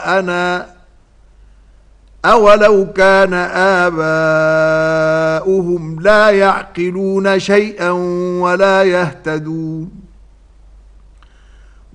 آباءنا أولو كان آباؤهم لا يعقلون شيئا ولا يهتدون